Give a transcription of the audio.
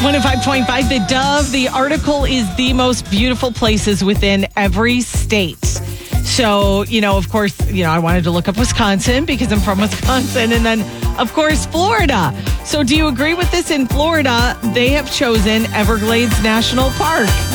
105.5 The Dove. The article is the most beautiful places within every state. So, of course, I wanted to look up Wisconsin because I'm from Wisconsin. And then, of course, Florida. So do you agree with this? In Florida, they have chosen Everglades National Park.